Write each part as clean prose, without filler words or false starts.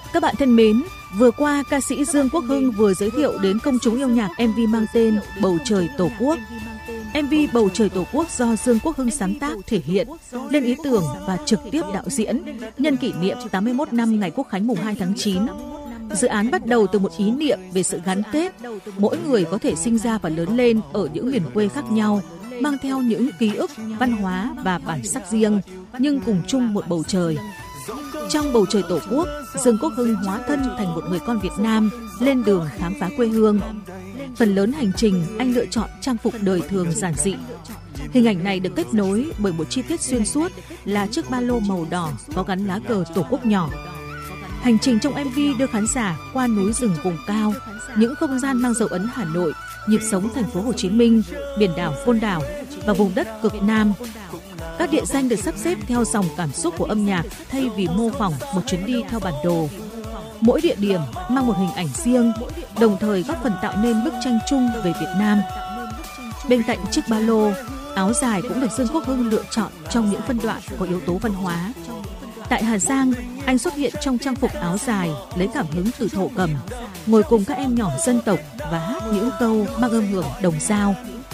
Các bạn thân mến, vừa qua ca sĩ Dương Quốc Hưng vừa giới thiệu đến công chúng yêu nhạc MV mang tên Bầu Trời Tổ Quốc. MV Bầu Trời Tổ Quốc do Dương Quốc Hưng sáng tác thể hiện, lên ý tưởng và trực tiếp đạo diễn nhân kỷ niệm 81 năm ngày Quốc khánh mùng 2 tháng 9. Dự án bắt đầu từ một ý niệm về sự gắn kết, mỗi người có thể sinh ra và lớn lên ở những miền quê khác nhau, mang theo những ký ức, văn hóa và bản sắc riêng, nhưng cùng chung một bầu trời. Trong Bầu Trời Tổ Quốc, Dương Quốc Hưng hóa thân thành một người con Việt Nam lên đường khám phá quê hương. Phần lớn hành trình, anh lựa chọn trang phục đời thường giản dị. Hình ảnh này được kết nối bởi một chi tiết xuyên suốt là chiếc ba lô màu đỏ có gắn lá cờ Tổ quốc nhỏ. Hành trình trong MV đưa khán giả qua núi rừng vùng cao, những không gian mang dấu ấn Hà Nội, nhịp sống thành phố Hồ Chí Minh, biển đảo Côn Đảo và vùng đất cực Nam. Các địa danh được sắp xếp theo dòng cảm xúc của âm nhạc thay vì mô phỏng một chuyến đi theo bản đồ. Mỗi địa điểm mang một hình ảnh riêng, đồng thời góp phần tạo nên bức tranh chung về Việt Nam. Bên cạnh chiếc ba lô, áo dài cũng được Dương Quốc Hưng lựa chọn trong những phân đoạn có yếu tố văn hóa. Tại Hà Giang, anh xuất hiện trong trang phục áo dài lấy cảm hứng từ thổ cẩm, ngồi cùng các em nhỏ dân tộc và hát những câu mang âm hưởng đồng dao.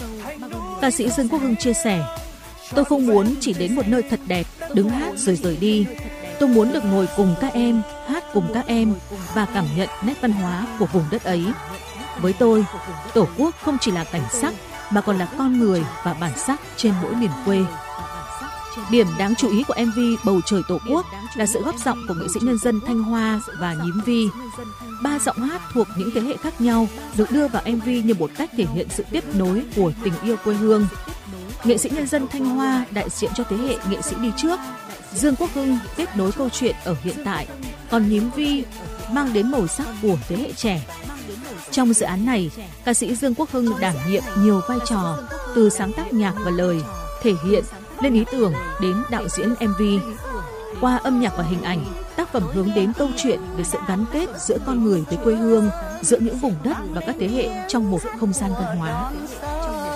Ca sĩ Dương Quốc Hưng chia sẻ: "Tôi không muốn chỉ đến một nơi thật đẹp, đứng hát rồi rời đi. Tôi muốn được ngồi cùng các em, hát cùng các em và cảm nhận nét văn hóa của vùng đất ấy. Với tôi, Tổ quốc không chỉ là cảnh sắc mà còn là con người và bản sắc trên mỗi miền quê." Điểm đáng chú ý của MV Bầu Trời Tổ Quốc là sự góp giọng của nghệ sĩ nhân dân Thanh Hoa và Nhím Vi. 3 giọng hát thuộc những thế hệ khác nhau được đưa vào MV như một cách thể hiện sự tiếp nối của tình yêu quê hương. Nghệ sĩ nhân dân Thanh Hoa đại diện cho thế hệ nghệ sĩ đi trước, Dương Quốc Hưng tiếp nối câu chuyện ở hiện tại, còn Nhím Vi mang đến màu sắc của thế hệ trẻ. Trong dự án này, ca sĩ Dương Quốc Hưng đảm nhiệm nhiều vai trò, từ sáng tác nhạc và lời, thể hiện, lên ý tưởng đến đạo diễn MV. Qua âm nhạc và hình ảnh, tác phẩm hướng đến câu chuyện về sự gắn kết giữa con người với quê hương, giữa những vùng đất và các thế hệ trong một không gian văn hóa.